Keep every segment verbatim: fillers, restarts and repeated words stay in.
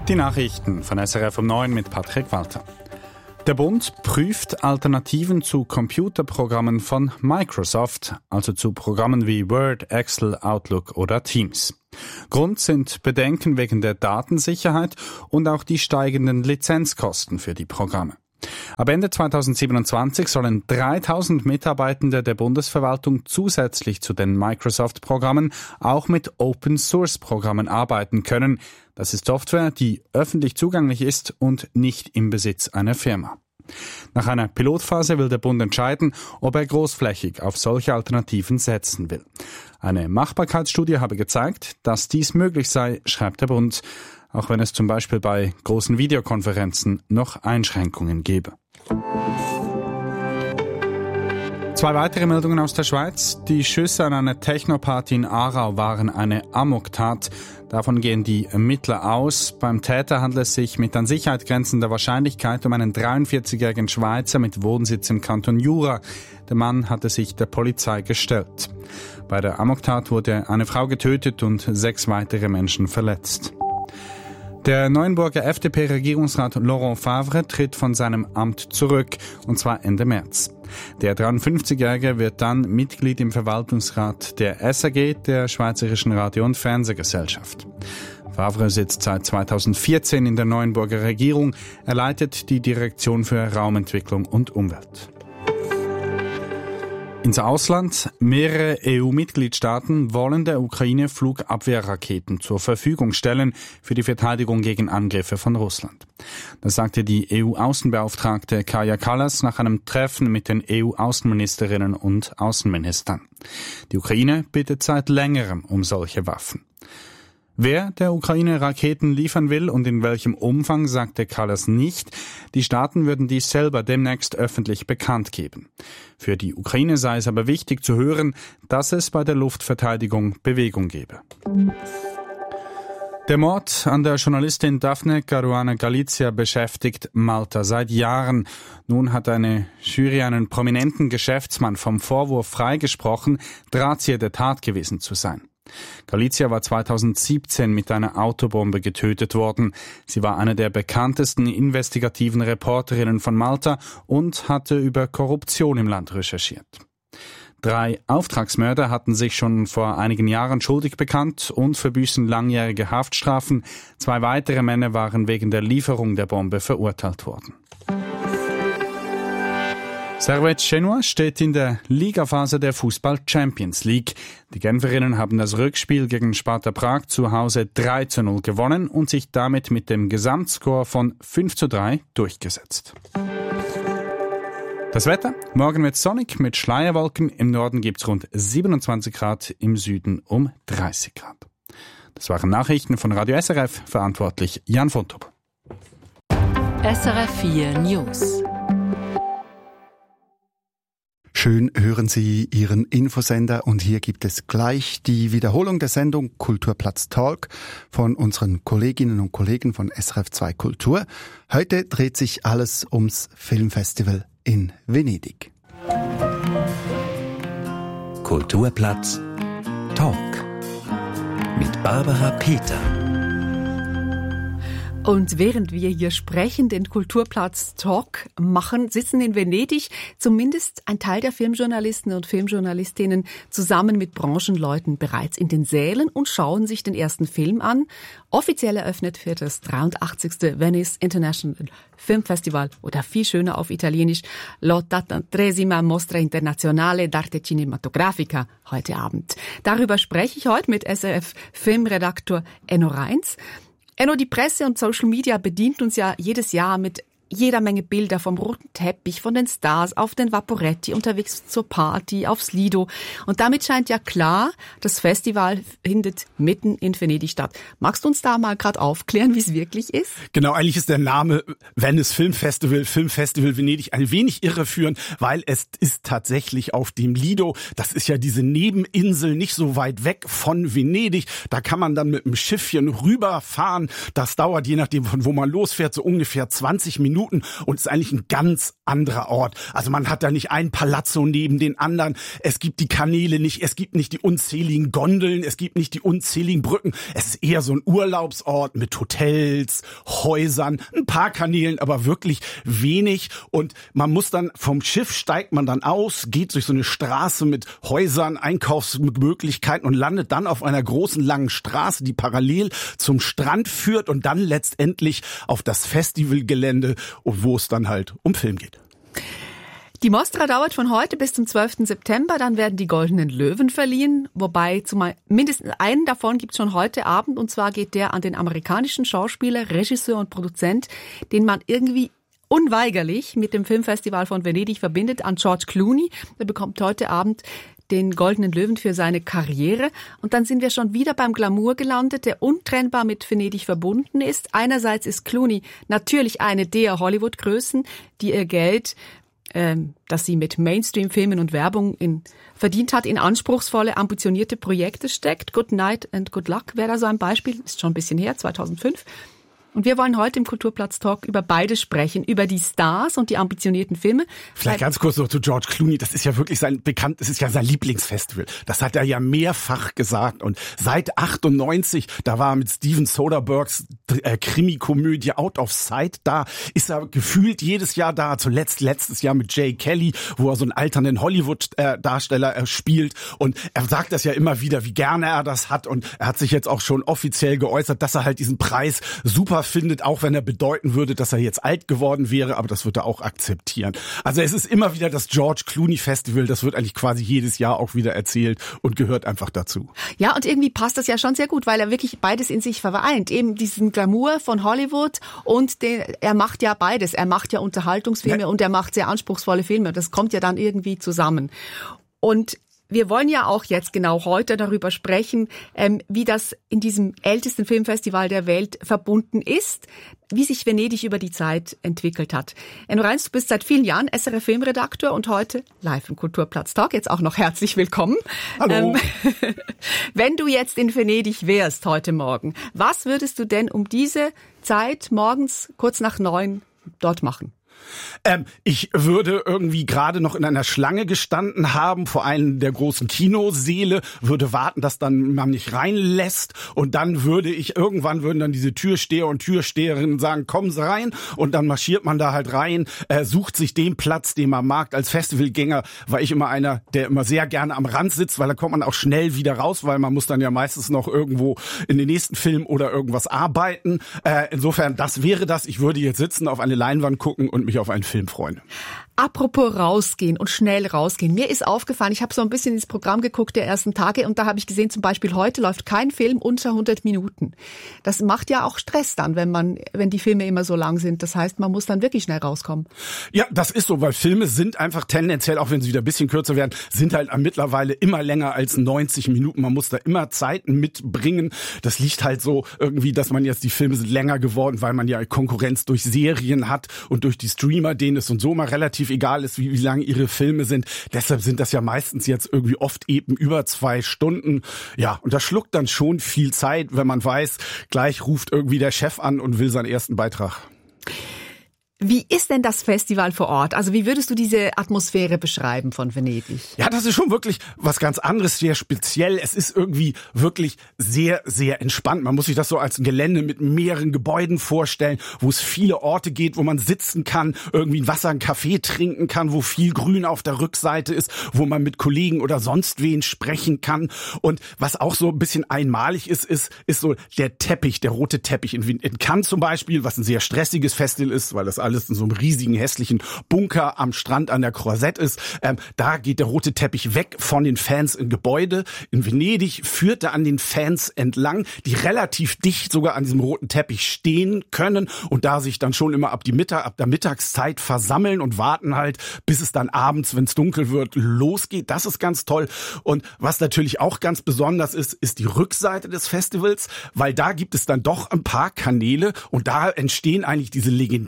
Die Nachrichten von S R F um neun mit Patrick Walter. Der Bund prüft Alternativen zu Computerprogrammen von Microsoft, also zu Programmen wie Word, Excel, Outlook oder Teams. Grund sind Bedenken wegen der Datensicherheit und auch die steigenden Lizenzkosten für die Programme. Ab Ende zweitausendsiebenundzwanzig sollen dreitausend Mitarbeitende der Bundesverwaltung zusätzlich zu den Microsoft-Programmen auch mit Open-Source-Programmen arbeiten können. Das ist Software, die öffentlich zugänglich ist und nicht im Besitz einer Firma. Nach einer Pilotphase will der Bund entscheiden, ob er großflächig auf solche Alternativen setzen will. Eine Machbarkeitsstudie habe gezeigt, dass dies möglich sei, schreibt der Bund, auch wenn es zum Beispiel bei großen Videokonferenzen noch Einschränkungen gebe. Zwei weitere Meldungen aus der Schweiz. Die Schüsse an einer Techno-Party in Aarau waren eine Amoktat. Davon gehen die Ermittler aus. Beim Täter handelt es sich mit an Sicherheit grenzender Wahrscheinlichkeit um einen dreiundvierzigjährigen Schweizer mit Wohnsitz im Kanton Jura. Der Mann hatte sich der Polizei gestellt. Bei der Amoktat wurde eine Frau getötet und sechs weitere Menschen verletzt. Der Neuenburger F D P-Regierungsrat Laurent Favre tritt von seinem Amt zurück, und zwar Ende März. Der dreiundfünfzigjährige wird dann Mitglied im Verwaltungsrat der S R G, der Schweizerischen Radio- und Fernsehgesellschaft. Favre sitzt seit zweitausendvierzehn in der Neuenburger Regierung. Er leitet die Direktion für Raumentwicklung und Umwelt. Ins Ausland. Mehrere E U-Mitgliedstaaten wollen der Ukraine Flugabwehrraketen zur Verfügung stellen für die Verteidigung gegen Angriffe von Russland. Das sagte die E U-Außenbeauftragte Kaja Kallas nach einem Treffen mit den E U-Außenministerinnen und Außenministern. Die Ukraine bittet seit längerem um solche Waffen. Wer der Ukraine Raketen liefern will und in welchem Umfang, sagte Kallas nicht. Die Staaten würden dies selber demnächst öffentlich bekannt geben. Für die Ukraine sei es aber wichtig zu hören, dass es bei der Luftverteidigung Bewegung gebe. Der Mord an der Journalistin Daphne Caruana Galizia beschäftigt Malta seit Jahren. Nun hat eine Jury einen prominenten Geschäftsmann vom Vorwurf freigesprochen, Drahtzieher der Tat gewesen zu sein. Galizia war zweitausendsiebzehn mit einer Autobombe getötet worden. Sie war eine der bekanntesten investigativen Reporterinnen von Malta und hatte über Korruption im Land recherchiert. Drei Auftragsmörder hatten sich schon vor einigen Jahren schuldig bekannt und verbüßen langjährige Haftstrafen. Zwei weitere Männer waren wegen der Lieferung der Bombe verurteilt worden. Servette Genua steht in der Ligaphase der Fußball-Champions League. Die Genferinnen haben das Rückspiel gegen Sparta Prag zu Hause drei zu null gewonnen und sich damit mit dem Gesamtscore von fünf zu drei durchgesetzt. Das Wetter? Morgen wird sonnig mit Schleierwolken. Im Norden gibt's rund siebenundzwanzig Grad, im Süden um dreißig Grad. Das waren Nachrichten von Radio S R F, verantwortlich Jan von Top. S R F vier News. Schön hören Sie Ihren Infosender und hier gibt es gleich die Wiederholung der Sendung Kulturplatz Talk von unseren Kolleginnen und Kollegen von S R F zwei Kultur. Heute dreht sich alles ums Filmfestival in Venedig. Kulturplatz Talk mit Barbara Peter. Und während wir hier sprechen, den Kulturplatz Talk machen, sitzen in Venedig zumindest ein Teil der Filmjournalisten und Filmjournalistinnen zusammen mit Branchenleuten bereits in den Sälen und schauen sich den ersten Film an. Offiziell eröffnet wird das dreiundachtzigste Venice International Film Festival oder viel schöner auf Italienisch l'ottantatreesima Mostra Internazionale d'Arte Cinematografica heute Abend. Darüber spreche ich heute mit S R F Filmredaktor Enno Reins. Enno, die Presse und Social Media bedient uns ja jedes Jahr mit jeder Menge Bilder vom roten Teppich, von den Stars auf den Vaporetti, unterwegs zur Party, aufs Lido. Und damit scheint ja klar, das Festival findet mitten in Venedig statt. Magst du uns da mal gerade aufklären, wie es wirklich ist? Genau, eigentlich ist der Name Venice Film Festival, Filmfestival Venedig ein wenig irreführend, weil es ist tatsächlich auf dem Lido. Das ist ja diese Nebeninsel nicht so weit weg von Venedig. Da kann man dann mit einem Schiffchen rüberfahren. Das dauert, je nachdem von wo man losfährt, so ungefähr zwanzig Minuten. Minuten und ist eigentlich ein ganz anderer Ort. Also man hat da nicht ein Palazzo neben den anderen. Es gibt die Kanäle nicht, es gibt nicht die unzähligen Gondeln, es gibt nicht die unzähligen Brücken. Es ist eher so ein Urlaubsort mit Hotels, Häusern, ein paar Kanälen, aber wirklich wenig. Und man muss dann vom Schiff steigt man dann aus, geht durch so eine Straße mit Häusern, Einkaufsmöglichkeiten und landet dann auf einer großen langen Straße, die parallel zum Strand führt und dann letztendlich auf das Festivalgelände, wo es dann halt um Film geht. Die Mostra dauert von heute bis zum zwölften September, dann werden die Goldenen Löwen verliehen, wobei zumal mindestens einen davon gibt's schon heute Abend, und zwar geht der an den amerikanischen Schauspieler, Regisseur und Produzent, den man irgendwie unweigerlich mit dem Filmfestival von Venedig verbindet, an George Clooney. Der bekommt heute Abend den Goldenen Löwen für seine Karriere. Und dann sind wir schon wieder beim Glamour gelandet, der untrennbar mit Venedig verbunden ist. Einerseits ist Clooney natürlich eine der Hollywood-Größen, die ihr Geld, ähm, das sie mit Mainstream-Filmen und Werbung in, verdient hat, in anspruchsvolle, ambitionierte Projekte steckt. Good Night and Good Luck wäre da so ein Beispiel, ist schon ein bisschen her, zweitausendfünf. Und wir wollen heute im Kulturplatz-Talk über beide sprechen, über die Stars und die ambitionierten Filme. Vielleicht ganz kurz noch zu George Clooney. Das ist ja wirklich sein bekannt, das ist ja sein Lieblingsfestival. Das hat er ja mehrfach gesagt. Und seit achtundneunzig, da war er mit Steven Soderberghs äh, Krimi-Komödie Out of Sight da, ist er gefühlt jedes Jahr da. Zuletzt letztes Jahr mit Jay Kelly, wo er so einen alternden Hollywood-Darsteller äh, spielt. Und er sagt das ja immer wieder, wie gerne er das hat. Und er hat sich jetzt auch schon offiziell geäußert, dass er halt diesen Preis super findet, auch wenn er bedeuten würde, dass er jetzt alt geworden wäre, aber das wird er auch akzeptieren. Also es ist immer wieder das George Clooney Festival, das wird eigentlich quasi jedes Jahr auch wieder erzählt und gehört einfach dazu. Ja, und irgendwie passt das ja schon sehr gut, weil er wirklich beides in sich vereint. Eben diesen Glamour von Hollywood und den, er macht ja beides. Er macht ja Unterhaltungsfilme ja. und er macht sehr anspruchsvolle Filme. Das kommt ja dann irgendwie zusammen. Und wir wollen ja auch jetzt genau heute darüber sprechen, ähm, wie das in diesem ältesten Filmfestival der Welt verbunden ist, wie sich Venedig über die Zeit entwickelt hat. Enno Reins, du bist seit vielen Jahren S R F-Filmredakteur und heute live im Kulturplatz-Talk. Jetzt auch noch herzlich willkommen. Hallo. Ähm, wenn du jetzt in Venedig wärst heute Morgen, was würdest du denn um diese Zeit morgens kurz nach neun dort machen? Ähm, ich würde irgendwie gerade noch in einer Schlange gestanden haben vor einem der großen Kinosäle, würde warten, dass dann man mich reinlässt und dann würde ich, irgendwann würden dann diese Türsteher und Türsteherinnen sagen, kommen Sie rein und dann marschiert man da halt rein, äh, sucht sich den Platz, den man mag. Als Festivalgänger war ich immer einer, der immer sehr gerne am Rand sitzt, weil da kommt man auch schnell wieder raus, weil man muss dann ja meistens noch irgendwo in den nächsten Film oder irgendwas arbeiten. Äh, insofern, das wäre das. Ich würde jetzt sitzen, auf eine Leinwand gucken und mich auf einen Film freuen. Apropos rausgehen und schnell rausgehen. Mir ist aufgefallen, ich habe so ein bisschen ins Programm geguckt der ersten Tage und da habe ich gesehen, zum Beispiel heute läuft kein Film unter hundert Minuten. Das macht ja auch Stress dann, wenn man, wenn die Filme immer so lang sind. Das heißt, man muss dann wirklich schnell rauskommen. Ja, das ist so, weil Filme sind einfach tendenziell, auch wenn sie wieder ein bisschen kürzer werden, sind halt mittlerweile immer länger als neunzig Minuten. Man muss da immer Zeiten mitbringen. Das liegt halt so irgendwie, dass man jetzt, die Filme sind länger geworden, weil man ja Konkurrenz durch Serien hat und durch die Streamer, denen es und so mal relativ egal ist, wie, wie lang ihre Filme sind. Deshalb sind das ja meistens jetzt irgendwie oft eben über zwei Stunden. Ja, und das schluckt dann schon viel Zeit, wenn man weiß, gleich ruft irgendwie der Chef an und will seinen ersten Beitrag. Wie ist denn das Festival vor Ort? Also wie würdest du diese Atmosphäre beschreiben von Venedig? Ja, das ist schon wirklich was ganz anderes, sehr speziell. Es ist irgendwie wirklich sehr, sehr entspannt. Man muss sich das so als ein Gelände mit mehreren Gebäuden vorstellen, wo es viele Orte geht, wo man sitzen kann, irgendwie ein Wasser, einen Kaffee trinken kann, wo viel Grün auf der Rückseite ist, wo man mit Kollegen oder sonst wen sprechen kann. Und was auch so ein bisschen einmalig ist, ist, ist so der Teppich, der rote Teppich. In, in Cannes zum Beispiel, was ein sehr stressiges Festival ist, weil das alles in so einem riesigen, hässlichen Bunker am Strand an der Croisette ist. Ähm, da geht der rote Teppich weg von den Fans in Gebäude. In Venedig führt er an den Fans entlang, die relativ dicht sogar an diesem roten Teppich stehen können und da sich dann schon immer ab, die Mittag, ab der Mittagszeit versammeln und warten halt, bis es dann abends, wenn es dunkel wird, losgeht. Das ist ganz toll. Und was natürlich auch ganz besonders ist, ist die Rückseite des Festivals, weil da gibt es dann doch ein paar Kanäle und da entstehen eigentlich diese legendären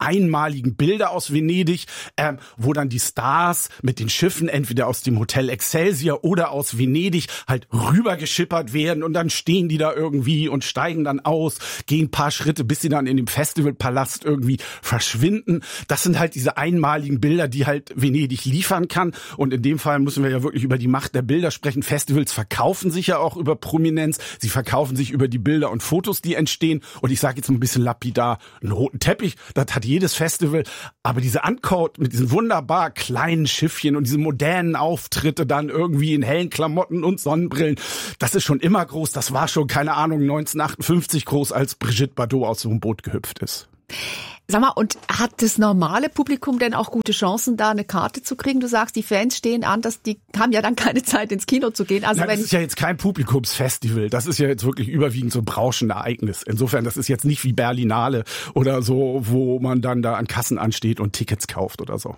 einmaligen Bilder aus Venedig, ähm, wo dann die Stars mit den Schiffen entweder aus dem Hotel Excelsior oder aus Venedig halt rübergeschippert werden und dann stehen die da irgendwie und steigen dann aus, gehen ein paar Schritte, bis sie dann in dem Festivalpalast irgendwie verschwinden. Das sind halt diese einmaligen Bilder, die halt Venedig liefern kann. Und in dem Fall müssen wir ja wirklich über die Macht der Bilder sprechen. Festivals verkaufen sich ja auch über Prominenz. Sie verkaufen sich über die Bilder und Fotos, die entstehen. Und ich sage jetzt mal ein bisschen lapidar, einen roten Teppich, das hat jedes Festival. Aber diese Uncoat mit diesen wunderbar kleinen Schiffchen und diese modernen Auftritte dann irgendwie in hellen Klamotten und Sonnenbrillen, das ist schon immer groß. Das war schon, keine Ahnung, neunzehnhundertachtundfünfzig groß, als Brigitte Bardot aus so einem Boot gehüpft ist. Sag mal, und hat das normale Publikum denn auch gute Chancen, da eine Karte zu kriegen? Du sagst, die Fans stehen an, dass die haben ja dann keine Zeit, ins Kino zu gehen. Also Nein, wenn das ist ja jetzt kein Publikumsfestival. Das ist ja jetzt wirklich überwiegend so ein Branchenereignis. Insofern, das ist jetzt nicht wie Berlinale oder so, wo man dann da an Kassen ansteht und Tickets kauft oder so.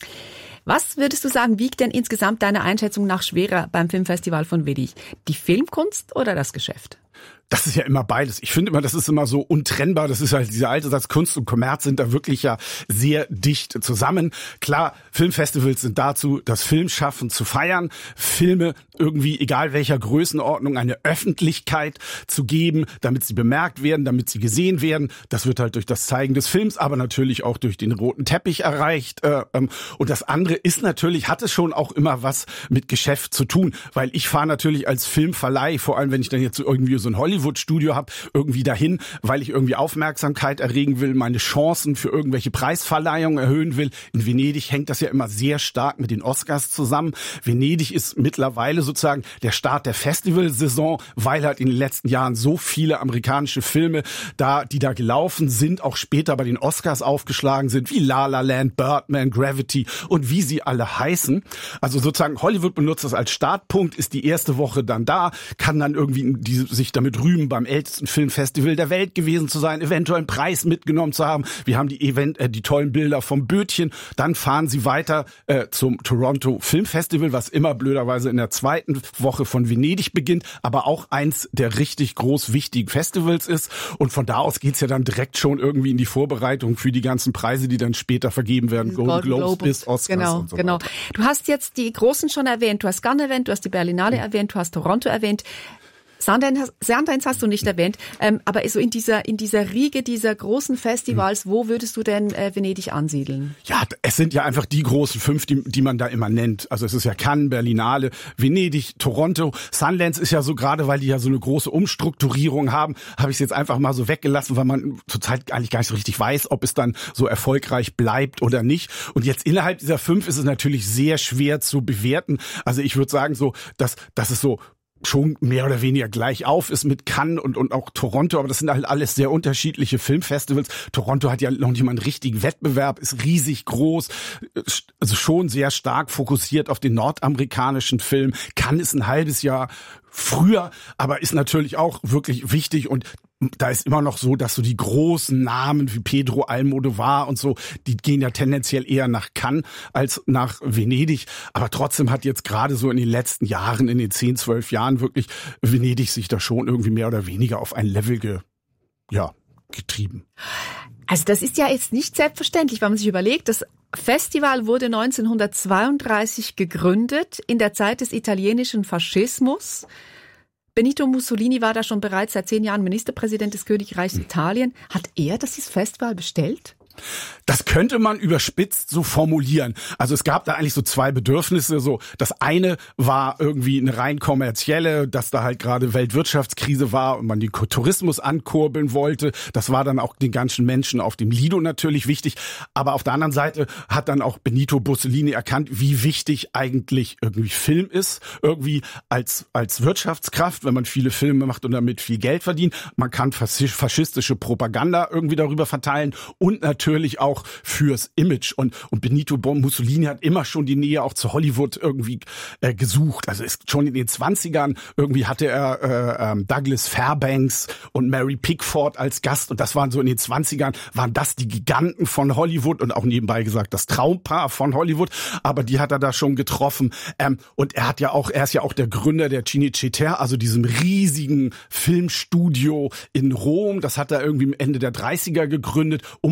Was würdest du sagen, wiegt denn insgesamt deiner Einschätzung nach schwerer beim Filmfestival von Venedig? Die Filmkunst oder das Geschäft? Das ist ja immer beides. Ich finde immer, das ist immer so untrennbar. Das ist halt dieser alte Satz, Kunst und Kommerz sind da wirklich ja sehr dicht zusammen. Klar, Filmfestivals sind dazu, das Filmschaffen zu feiern, Filme irgendwie, egal welcher Größenordnung, eine Öffentlichkeit zu geben, damit sie bemerkt werden, damit sie gesehen werden. Das wird halt durch das Zeigen des Films, aber natürlich auch durch den roten Teppich erreicht. Und das andere ist natürlich, hat es schon auch immer was mit Geschäft zu tun, weil ich fahre natürlich als Filmverleih, vor allem wenn ich dann jetzt irgendwie so ein Hollywood-Studio habe, irgendwie dahin, weil ich irgendwie Aufmerksamkeit erregen will, meine Chancen für irgendwelche Preisverleihungen erhöhen will. In Venedig hängt das ja immer sehr stark mit den Oscars zusammen. Venedig ist mittlerweile sozusagen der Start der Festivalsaison, weil halt in den letzten Jahren so viele amerikanische Filme da, die da gelaufen sind, auch später bei den Oscars aufgeschlagen sind, wie La La Land, Birdman, Gravity und wie sie alle heißen. Also sozusagen Hollywood benutzt das als Startpunkt, ist die erste Woche dann da, kann dann irgendwie die, sich damit rühmen, beim ältesten Filmfestival der Welt gewesen zu sein, eventuell einen Preis mitgenommen zu haben. Wir haben die Event, äh, die tollen Bilder vom Bötchen. Dann fahren sie weiter äh, zum Toronto Film Festival, was immer blöderweise in der zweiten Woche von Venedig beginnt, aber auch eins der richtig groß wichtigen Festivals ist. Und von da aus geht's ja dann direkt schon irgendwie in die Vorbereitung für die ganzen Preise, die dann später vergeben werden. Golden Globes bis Oscars genau, und so genau. weiter. Du hast jetzt die Großen schon erwähnt. Du hast Cannes erwähnt, du hast die Berlinale erwähnt, du hast Toronto erwähnt. Sundance hast du nicht erwähnt, ähm, aber so in dieser in dieser Riege dieser großen Festivals, wo würdest du denn äh, Venedig ansiedeln? Ja, es sind ja einfach die großen fünf, die, die man da immer nennt. Also es ist ja Cannes, Berlinale, Venedig, Toronto. Sundance ist ja so, gerade weil die ja so eine große Umstrukturierung haben, habe ich es jetzt einfach mal so weggelassen, weil man zurzeit eigentlich gar nicht so richtig weiß, ob es dann so erfolgreich bleibt oder nicht. Und jetzt innerhalb dieser fünf ist es natürlich sehr schwer zu bewerten. Also ich würde sagen so, dass, dass es so schon mehr oder weniger gleich auf ist mit Cannes und, und auch Toronto, aber das sind halt alles sehr unterschiedliche Filmfestivals. Toronto hat ja noch nicht mal einen richtigen Wettbewerb, ist riesig groß, also schon sehr stark fokussiert auf den nordamerikanischen Film. Cannes ist ein halbes Jahr früher, aber ist natürlich auch wirklich wichtig und da ist immer noch so, dass so die großen Namen wie Pedro Almodovar und so, die gehen ja tendenziell eher nach Cannes als nach Venedig. Aber trotzdem hat jetzt gerade so in den letzten Jahren, in den zehn, zwölf Jahren wirklich Venedig sich da schon irgendwie mehr oder weniger auf ein Level ge, ja, getrieben. Also das ist ja jetzt nicht selbstverständlich, wenn man sich überlegt, das Festival wurde neunzehnhundertzweiunddreißig gegründet, in der Zeit des italienischen Faschismus. Benito Mussolini war da schon bereits seit zehn Jahren Ministerpräsident des Königreichs Italien. Hat er das Festival bestellt? Das könnte man überspitzt so formulieren. Also es gab da eigentlich so zwei Bedürfnisse. So das eine war irgendwie eine rein kommerzielle, dass da halt gerade Weltwirtschaftskrise war und man den Tourismus ankurbeln wollte. Das war dann auch den ganzen Menschen auf dem Lido natürlich wichtig. Aber auf der anderen Seite hat dann auch Benito Mussolini erkannt, wie wichtig eigentlich irgendwie Film ist. Irgendwie als als Wirtschaftskraft, wenn man viele Filme macht und damit viel Geld verdient. Man kann faschistische Propaganda irgendwie darüber verteilen und natürlich Natürlich auch fürs Image. Und, und Benito Mussolini hat immer schon die Nähe auch zu Hollywood irgendwie äh, gesucht. Also ist schon in den zwanzigern irgendwie hatte er äh, ähm, Douglas Fairbanks und Mary Pickford als Gast. Und das waren so in den zwanzigern, waren das die Giganten von Hollywood und auch nebenbei gesagt das Traumpaar von Hollywood. Aber die hat er da schon getroffen. Ähm, und er hat ja auch, er ist ja auch der Gründer der Cinecittà, also diesem riesigen Filmstudio in Rom. Das hat er irgendwie Ende der dreißiger gegründet, um halt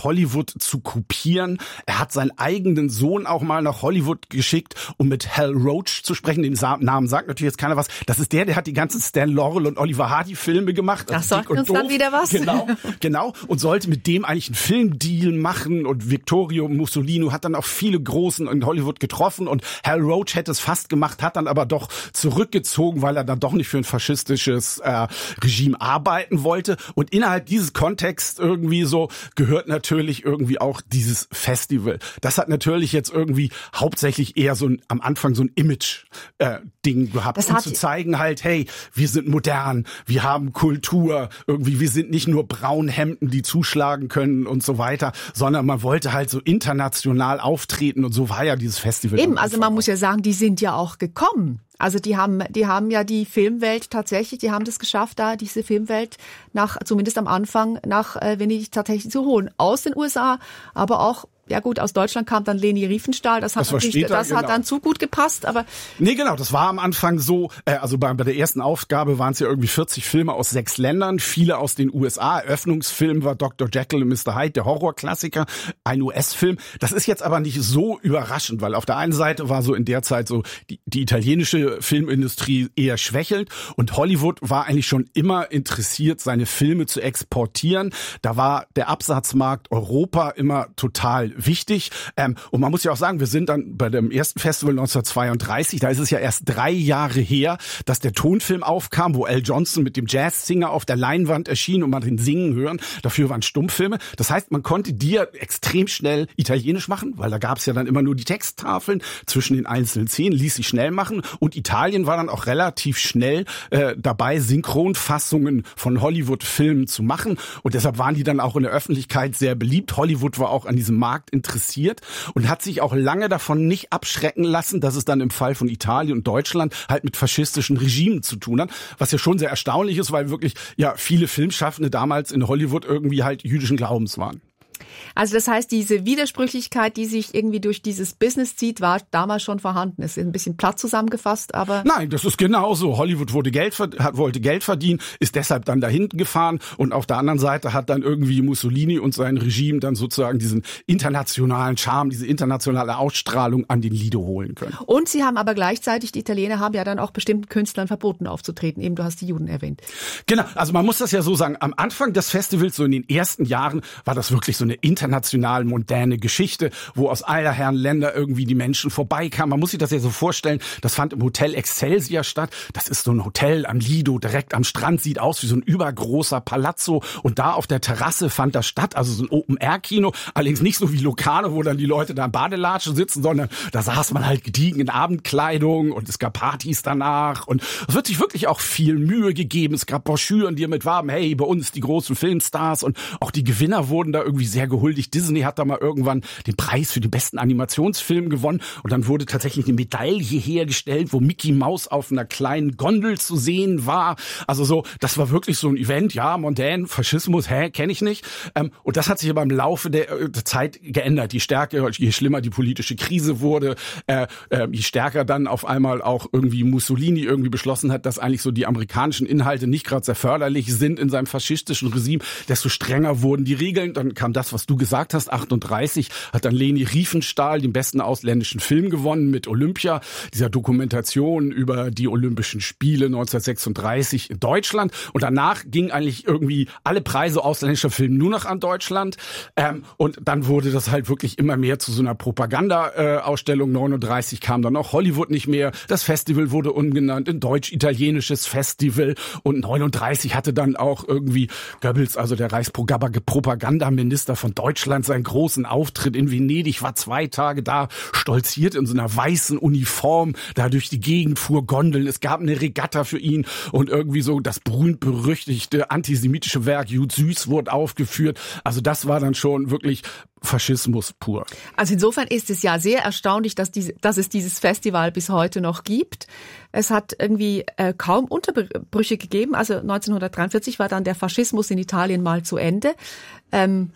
Hollywood zu kopieren. Er hat seinen eigenen Sohn auch mal nach Hollywood geschickt, um mit Hal Roach zu sprechen. Den Namen sagt natürlich jetzt keiner was. Das ist der, der hat die ganzen Stan Laurel und Oliver Hardy Filme gemacht. Das sagt uns dann wieder was. Genau, genau. Und sollte mit dem eigentlich einen Filmdeal machen. Und Vittorio Mussolini hat dann auch viele Großen in Hollywood getroffen. Und Hal Roach hätte es fast gemacht, hat dann aber doch zurückgezogen, weil er dann doch nicht für ein faschistisches äh, Regime arbeiten wollte. Und innerhalb dieses Kontexts irgendwie so gehört natürlich irgendwie auch dieses Festival. Das hat natürlich jetzt irgendwie hauptsächlich eher so ein, am Anfang so ein Image-Ding äh, gehabt, das um zu zeigen halt, hey, wir sind modern, wir haben Kultur, irgendwie, wir sind nicht nur Braunhemden, die zuschlagen können und so weiter, sondern man wollte halt so international auftreten und so war ja dieses Festival. Eben, also man muss ja sagen, die sind ja auch gekommen. Also die haben, die haben ja die Filmwelt tatsächlich, die haben das geschafft, da diese Filmwelt nach, zumindest am Anfang, nach äh, Venedig tatsächlich zu holen. Aus den U S A, aber auch, ja gut, aus Deutschland kam dann Leni Riefenstahl, das hat das natürlich, da, das genau. hat dann zu gut gepasst, aber. Nee, genau, das war am Anfang so, äh, also bei, bei der ersten Aufgabe waren es ja irgendwie vierzig Filme aus sechs Ländern, viele aus den U S A. Eröffnungsfilm war Doktor Jekyll und Mister Hyde, der Horrorklassiker, ein U S-Film. Das ist jetzt aber nicht so überraschend, weil auf der einen Seite war so in der Zeit so die, die italienische Filmindustrie eher schwächelnd und Hollywood war eigentlich schon immer interessiert, seine Filme zu exportieren. Da war der Absatzmarkt Europa immer total wichtig. Ähm, und man muss ja auch sagen, wir sind dann bei dem ersten Festival neunzehnhundertzweiunddreißig, da ist es ja erst drei Jahre her, dass der Tonfilm aufkam, wo Al Johnson mit dem Jazzsinger auf der Leinwand erschien und man den singen hören. Dafür waren Stummfilme. Das heißt, man konnte die extrem schnell italienisch machen, weil da gab es ja dann immer nur die Texttafeln zwischen den einzelnen Szenen, ließ sich schnell machen. Und Italien war dann auch relativ schnell äh, dabei, Synchronfassungen von Hollywood-Filmen zu machen. Und deshalb waren die dann auch in der Öffentlichkeit sehr beliebt. Hollywood war auch an diesem Markt interessiert und hat sich auch lange davon nicht abschrecken lassen, dass es dann im Fall von Italien und Deutschland halt mit faschistischen Regimen zu tun hat, was ja schon sehr erstaunlich ist, weil wirklich ja viele Filmschaffende damals in Hollywood irgendwie halt jüdischen Glaubens waren. Also das heißt, diese Widersprüchlichkeit, die sich irgendwie durch dieses Business zieht, war damals schon vorhanden. Es ist ein bisschen platt zusammengefasst, aber... Nein, das ist genauso. Hollywood wurde Geld, hat, wollte Geld verdienen, ist deshalb dann dahin gefahren und auf der anderen Seite hat dann irgendwie Mussolini und sein Regime dann sozusagen diesen internationalen Charme, diese internationale Ausstrahlung an den Lido holen können. Und sie haben aber gleichzeitig, die Italiener haben ja dann auch bestimmten Künstlern verboten aufzutreten. Eben, du hast die Juden erwähnt. Genau, also man muss das ja so sagen, am Anfang des Festivals, so in den ersten Jahren, war das wirklich so eine international moderne Geschichte, wo aus aller Herren Länder irgendwie die Menschen vorbeikamen. Man muss sich das ja so vorstellen, das fand im Hotel Excelsior statt. Das ist so ein Hotel am Lido, direkt am Strand, sieht aus wie so ein übergroßer Palazzo. Und da auf der Terrasse fand das statt, also so ein Open-Air-Kino, allerdings nicht so wie Lokale, wo dann die Leute da in Badelatschen sitzen, sondern da saß man halt gediegen in Abendkleidung und es gab Partys danach. Und es wird sich wirklich auch viel Mühe gegeben. Es gab Broschüren, die damit warben, hey, bei uns die großen Filmstars und auch die Gewinner wurden da irgendwie sehr gehuldigt. Disney hat da mal irgendwann den Preis für den besten Animationsfilm gewonnen und dann wurde tatsächlich eine Medaille hergestellt, wo Mickey Mouse auf einer kleinen Gondel zu sehen war. Also so, das war wirklich so ein Event, ja, mondän, Faschismus, hä, kenne ich nicht. Ähm, und das hat sich aber im Laufe der, äh, der Zeit geändert. Je stärker, je schlimmer die politische Krise wurde, äh, äh, je stärker dann auf einmal auch irgendwie Mussolini irgendwie beschlossen hat, dass eigentlich so die amerikanischen Inhalte nicht gerade sehr förderlich sind in seinem faschistischen Regime, desto strenger wurden die Regeln. Dann kam das, was du gesagt hast, achtunddreißig hat dann Leni Riefenstahl den besten ausländischen Film gewonnen mit Olympia, dieser Dokumentation über die Olympischen Spiele neunzehnhundertsechsunddreißig in Deutschland. Und danach ging eigentlich irgendwie alle Preise ausländischer Filme nur noch an Deutschland. Ähm, und dann wurde das halt wirklich immer mehr zu so einer Propaganda-Ausstellung. neununddreißig kam dann auch Hollywood nicht mehr. Das Festival wurde umgenannt in Deutsch-Italienisches Festival. Und neununddreißig hatte dann auch irgendwie Goebbels, also der Reichspropagandaminister von Deutschland, seinen großen Auftritt in Venedig, war zwei Tage da, stolziert in so einer weißen Uniform, da durch die Gegend fuhr Gondeln. Es gab eine Regatta für ihn und irgendwie so das berühmt-berüchtigte antisemitische Werk Jud Süß wurde aufgeführt. Also das war dann schon wirklich Faschismus pur. Also insofern ist es ja sehr erstaunlich, dass, diese, dass es dieses Festival bis heute noch gibt. Es hat irgendwie äh, kaum Unterbrüche gegeben. Also neunzehnhundertdreiundvierzig war dann der Faschismus in Italien mal zu Ende. Ähm,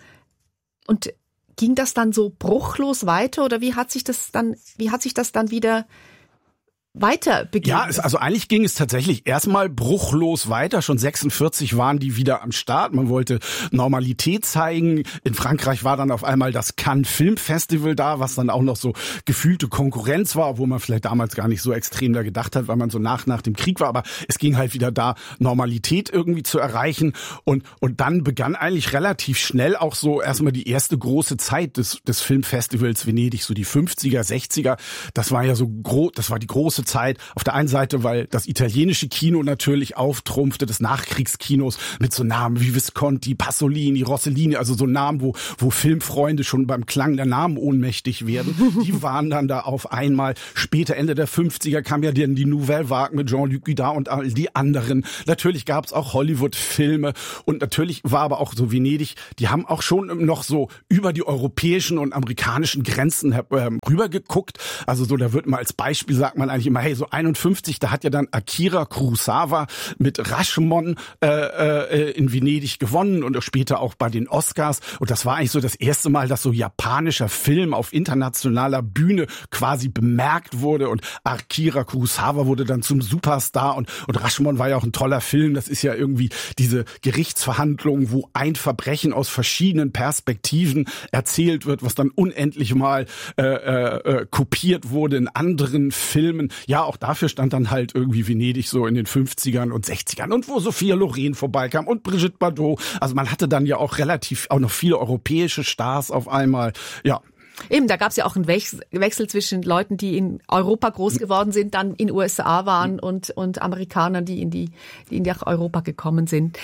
und ging das dann so bruchlos weiter oder wie hat sich das dann, wie hat sich das dann wieder weiter begeben. Ja, es, also eigentlich ging es tatsächlich erstmal bruchlos weiter. Schon sechsundvierzig waren die wieder am Start. Man wollte Normalität zeigen. In Frankreich war dann auf einmal das Cannes Film Festival da, was dann auch noch so gefühlte Konkurrenz war, obwohl man vielleicht damals gar nicht so extrem da gedacht hat, weil man so nach nach dem Krieg war. Aber es ging halt wieder da, Normalität irgendwie zu erreichen. Und und dann begann eigentlich relativ schnell auch so erstmal die erste große Zeit des des Filmfestivals Venedig, so die fünfziger, sechziger. Das war ja so groß, das war die große Zeit. Auf der einen Seite, weil das italienische Kino natürlich auftrumpfte, des Nachkriegskinos mit so Namen wie Visconti, Pasolini, Rossellini, also so Namen, wo wo Filmfreunde schon beim Klang der Namen ohnmächtig werden. Die waren dann da auf einmal. Später, Ende der fünfziger, kam ja dann die Nouvelle Vague mit Jean-Luc Godard und all die anderen. Natürlich gab es auch Hollywood-Filme und natürlich war aber auch so Venedig, die haben auch schon noch so über die europäischen und amerikanischen Grenzen äh, rübergeguckt. Also so, da wird mal als Beispiel, sagt man eigentlich immer, hey, so einundfünfzig, da hat ja dann Akira Kurosawa mit Rashomon äh, äh, in Venedig gewonnen und später auch bei den Oscars. Und das war eigentlich so das erste Mal, dass so japanischer Film auf internationaler Bühne quasi bemerkt wurde. Und Akira Kurosawa wurde dann zum Superstar. Und, und Rashomon war ja auch ein toller Film. Das ist ja irgendwie diese Gerichtsverhandlung, wo ein Verbrechen aus verschiedenen Perspektiven erzählt wird, was dann unendlich mal äh, äh, kopiert wurde in anderen Filmen. Ja, auch dafür stand dann halt irgendwie Venedig so in den fünfzigern und sechzigern und wo Sophia Loren vorbeikam und Brigitte Bardot. Also man hatte dann ja auch relativ auch noch viele europäische Stars auf einmal. Ja. Eben, da gab es ja auch einen Wechsel zwischen Leuten, die in Europa groß geworden sind, dann in U S A waren und und Amerikanern, die in die die in nach Europa gekommen sind.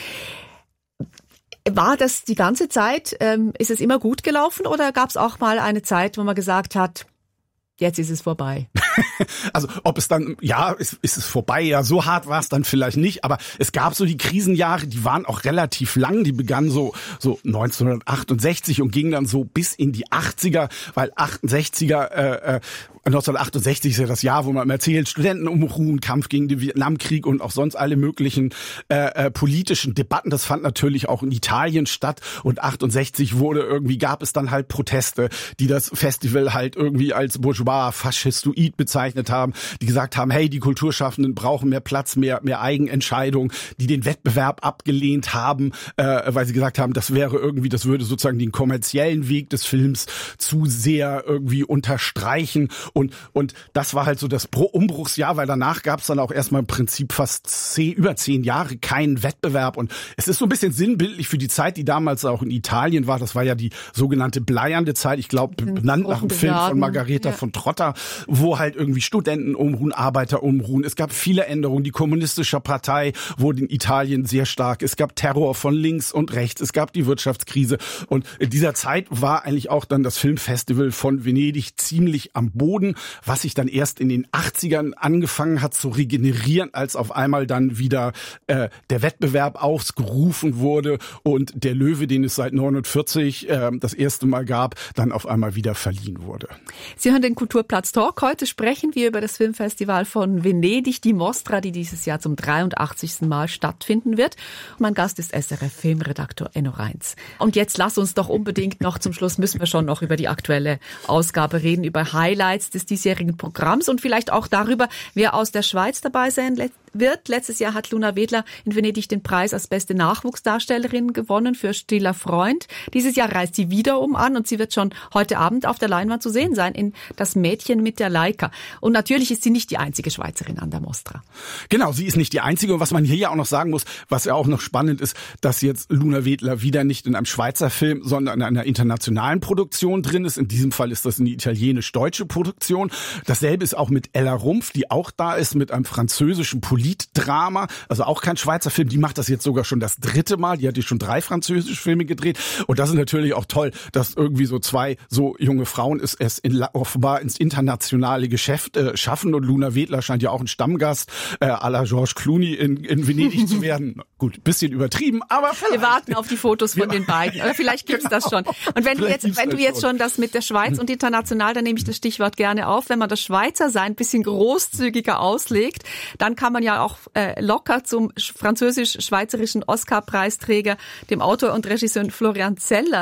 War das die ganze Zeit, ähm, ist es immer gut gelaufen oder gab es auch mal eine Zeit, wo man gesagt hat, jetzt ist es vorbei? Also ob es dann, ja, ist, ist es vorbei, ja, so hart war es dann vielleicht nicht, aber es gab so die Krisenjahre, die waren auch relativ lang, die begannen so so neunzehnhundertachtundsechzig und gingen dann so bis in die achtziger, weil achtundsechziger, äh, äh, neunzehnhundertachtundsechzig ist ja das Jahr, wo man erzählt, Studentenunruhen, Kampf gegen den Vietnamkrieg und auch sonst alle möglichen äh, äh, politischen Debatten. Das fand natürlich auch in Italien statt und achtundsechzig wurde irgendwie, gab es dann halt Proteste, die das Festival halt irgendwie als bourgeois, faschistoid bezeichnet haben, die gesagt haben, hey, die Kulturschaffenden brauchen mehr Platz, mehr mehr Eigenentscheidung, die den Wettbewerb abgelehnt haben, äh, weil sie gesagt haben, das wäre irgendwie, das würde sozusagen den kommerziellen Weg des Films zu sehr irgendwie unterstreichen. Und, und das war halt so das Umbruchsjahr, weil danach gab es dann auch erstmal im Prinzip fast zehn, über zehn Jahre keinen Wettbewerb. Und es ist so ein bisschen sinnbildlich für die Zeit, die damals auch in Italien war. Das war ja die sogenannte bleiernde Zeit, ich glaube, benannt nach einem Film von Margareta ja. von Trotta, wo halt irgendwie Studenten umruhen, Arbeiter umruhen. Es gab viele Änderungen. Die kommunistische Partei wurde in Italien sehr stark. Es gab Terror von links und rechts. Es gab die Wirtschaftskrise. Und in dieser Zeit war eigentlich auch dann das Filmfestival von Venedig ziemlich am Boden, was sich dann erst in den achtzigern angefangen hat zu regenerieren, als auf einmal dann wieder äh, der Wettbewerb ausgerufen wurde und der Löwe, den es seit neunundvierzig äh, das erste Mal gab, dann auf einmal wieder verliehen wurde. Sie hören den Kulturplatz Talk. Heute sprechen wir über das Filmfestival von Venedig, die Mostra, die dieses Jahr zum dreiundachtzigsten Mal stattfinden wird. Mein Gast ist S R F-Filmredaktor Enno Reins. Und jetzt lass uns doch unbedingt noch zum Schluss, müssen wir schon noch über die aktuelle Ausgabe reden, über Highlights des diesjährigen Programms und vielleicht auch darüber, wer aus der Schweiz dabei sein wird. Letztes Jahr hat Luna Wedler in Venedig den Preis als beste Nachwuchsdarstellerin gewonnen für Stiller Freund. Dieses Jahr reist sie wiederum an und sie wird schon heute Abend auf der Leinwand zu sehen sein in Das Mädchen mit der Leica. Und natürlich ist sie nicht die einzige Schweizerin an der Mostra. Genau, sie ist nicht die einzige. Und was man hier ja auch noch sagen muss, was ja auch noch spannend ist, dass jetzt Luna Wedler wieder nicht in einem Schweizer Film, sondern in einer internationalen Produktion drin ist. In diesem Fall ist das eine italienisch-deutsche Produktion. Dasselbe ist auch mit Ella Rumpf, die auch da ist, mit einem französischen Politdrama, also auch kein Schweizer Film. Die macht das jetzt sogar schon das dritte Mal. Die hat jetzt schon drei französische Filme gedreht. Und das ist natürlich auch toll, dass irgendwie so zwei so junge Frauen es, es in, offenbar ins internationale Geschäft äh, schaffen. Und Luna Wedler scheint ja auch ein Stammgast äh, à la George Clooney in, in Venedig zu werden. Gut, bisschen übertrieben, aber vielleicht. Wir warten auf die Fotos von den beiden. Oder vielleicht gibt's genau. das schon. Und wenn du jetzt, wenn du jetzt schon das mit der Schweiz und international, dann nehme ich das Stichwort gerne auf. Wenn man das Schweizer Sein ein bisschen großzügiger auslegt, dann kann man ja auch äh, locker zum französisch-schweizerischen Oscar-Preisträger, dem Autor und Regisseur Florian Zeller,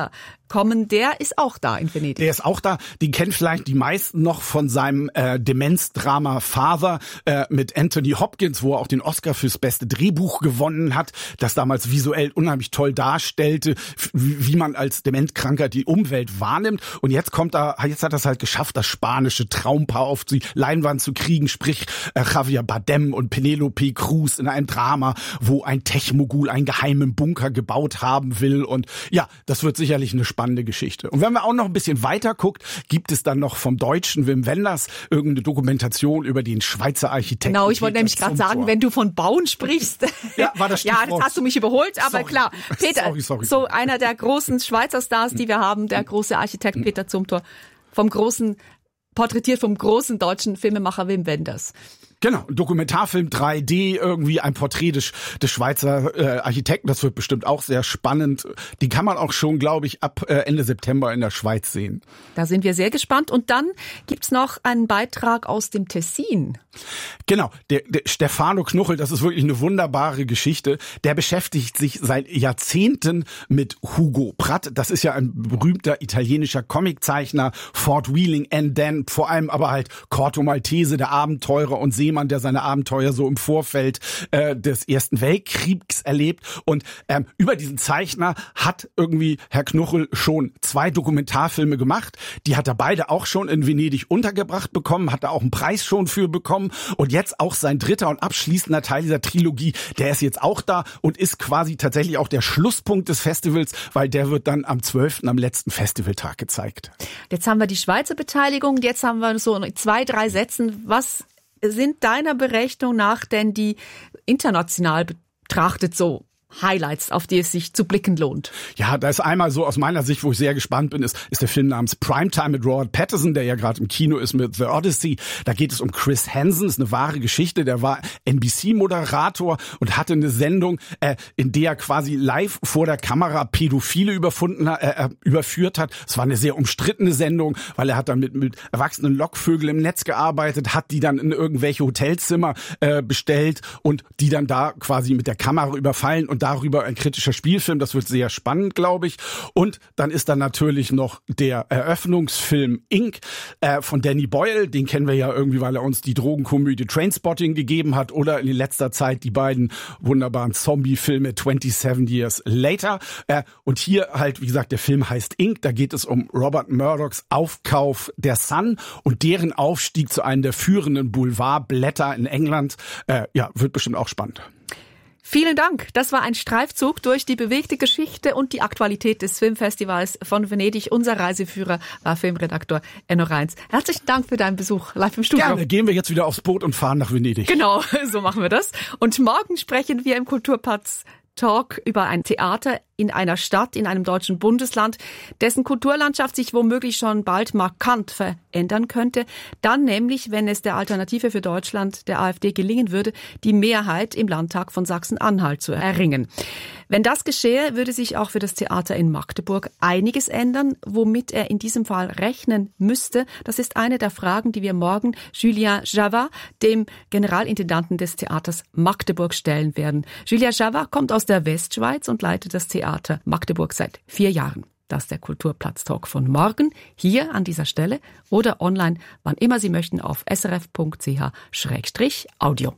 kommen, der ist auch da in Venedig. Der ist auch da. Den kennen vielleicht die meisten noch von seinem äh, Demenzdrama Father äh, mit Anthony Hopkins, wo er auch den Oscar fürs beste Drehbuch gewonnen hat, das damals visuell unheimlich toll darstellte, wie, wie man als Dementkranker die Umwelt wahrnimmt. Und jetzt kommt er, jetzt hat er es halt geschafft, das spanische Traumpaar auf die Leinwand zu kriegen, sprich äh, Javier Bardem und Penelope Cruz in einem Drama, wo ein Tech-Mogul einen geheimen Bunker gebaut haben will. Und ja, das wird sicherlich eine spannende Geschichte. Und wenn man auch noch ein bisschen weiter guckt, gibt es dann noch vom deutschen Wim Wenders irgendeine Dokumentation über den Schweizer Architekten. Genau, ich wollte nämlich gerade sagen, wenn du von Bauen sprichst. Ja, war das Ja, jetzt hast du mich überholt, aber sorry. klar. Peter, sorry, sorry. so einer der großen Schweizer Stars, die wir haben, der große Architekt Peter Zumthor, vom großen, porträtiert vom großen deutschen Filmemacher Wim Wenders. Genau, ein Dokumentarfilm drei D, irgendwie ein Porträt des, des Schweizer äh, Architekten. Das wird bestimmt auch sehr spannend. Die kann man auch schon, glaube ich, ab äh, Ende September in der Schweiz sehen. Da sind wir sehr gespannt. Und dann gibt's noch einen Beitrag aus dem Tessin. Genau, der, der Stefano Knuchel, das ist wirklich eine wunderbare Geschichte. Der beschäftigt sich seit Jahrzehnten mit Hugo Pratt. Das ist ja ein berühmter italienischer Comiczeichner. Fort Wheeling and Dan, vor allem aber halt Corto Maltese, der Abenteurer und Seemann, der seine Abenteuer so im Vorfeld äh, des Ersten Weltkriegs erlebt. Und ähm, über diesen Zeichner hat irgendwie Herr Knuchel schon zwei Dokumentarfilme gemacht. Die hat er beide auch schon in Venedig untergebracht bekommen, hat er auch einen Preis schon für bekommen. Und jetzt auch sein dritter und abschließender Teil dieser Trilogie, der ist jetzt auch da und ist quasi tatsächlich auch der Schlusspunkt des Festivals, weil der wird dann am zwölften am letzten Festivaltag gezeigt. Jetzt haben wir die Schweizer Beteiligung, jetzt haben wir so zwei, drei Sätzen. Was sind deiner Berechnung nach denn die international betrachtet so Highlights, auf die es sich zu blicken lohnt? Ja, da ist einmal so aus meiner Sicht, wo ich sehr gespannt bin, ist, ist der Film namens Primetime mit Robert Pattinson, der ja gerade im Kino ist mit The Odyssey. Da geht es um Chris Hansen, ist eine wahre Geschichte. Der war N B C-Moderator und hatte eine Sendung, äh, in der er quasi live vor der Kamera Pädophile überfunden, äh, überführt hat. Es war eine sehr umstrittene Sendung, weil er hat dann mit, mit erwachsenen Lockvögeln im Netz gearbeitet, hat die dann in irgendwelche Hotelzimmer äh, bestellt und die dann da quasi mit der Kamera überfallen und darüber ein kritischer Spielfilm. Das wird sehr spannend, glaube ich. Und dann ist dann natürlich noch der Eröffnungsfilm Ink äh, von Danny Boyle. Den kennen wir ja irgendwie, weil er uns die Drogenkomödie Trainspotting gegeben hat oder in letzter Zeit die beiden wunderbaren Zombie-Filme twenty-seven Years Later. Äh, und hier halt, wie gesagt, der Film heißt Ink. Da geht es um Robert Murdochs Aufkauf der Sun und deren Aufstieg zu einem der führenden Boulevardblätter in England. Äh, ja, wird bestimmt auch spannend. Vielen Dank. Das war ein Streifzug durch die bewegte Geschichte und die Aktualität des Filmfestivals von Venedig. Unser Reiseführer war Filmredaktor Enno Reins. Herzlichen Dank für deinen Besuch live im Studio. Gerne, gehen wir jetzt wieder aufs Boot und fahren nach Venedig. Genau, so machen wir das. Und morgen sprechen wir im Kulturplatz Talk über ein Theater in einer Stadt, in einem deutschen Bundesland, dessen Kulturlandschaft sich womöglich schon bald markant verändern könnte. Dann nämlich, wenn es der Alternative für Deutschland, der AfD, gelingen würde, die Mehrheit im Landtag von Sachsen-Anhalt zu erringen. Wenn das geschehe, würde sich auch für das Theater in Magdeburg einiges ändern, womit er in diesem Fall rechnen müsste. Das ist eine der Fragen, die wir morgen Julien Javat, dem Generalintendanten des Theaters Magdeburg, stellen werden. Julien Javat kommt aus der Westschweiz und leitet das Theater Magdeburg seit vier Jahren. Das ist der Kulturplatz-Talk von morgen, hier an dieser Stelle oder online, wann immer Sie möchten, auf srf punkt c h schrägstrich audio.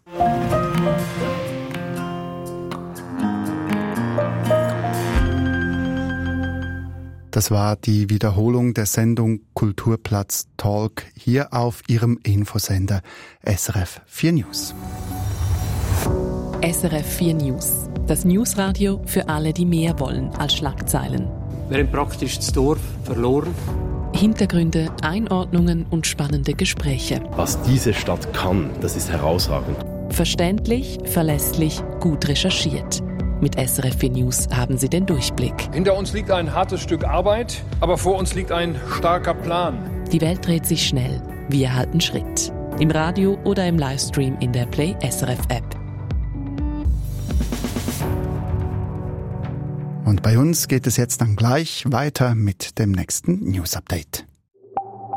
Das war die Wiederholung der Sendung Kulturplatz Talk hier auf Ihrem Infosender S R F vier News. S R F vier News. Das Newsradio für alle, die mehr wollen als Schlagzeilen. Wir haben praktisch das Dorf verloren. Hintergründe, Einordnungen und spannende Gespräche. Was diese Stadt kann, das ist herausragend. Verständlich, verlässlich, gut recherchiert. Mit S R F vier News haben Sie den Durchblick. Hinter uns liegt ein hartes Stück Arbeit, aber vor uns liegt ein starker Plan. Die Welt dreht sich schnell. Wir halten Schritt. Im Radio oder im Livestream in der Play S R F App. Und bei uns geht es jetzt dann gleich weiter mit dem nächsten News Update.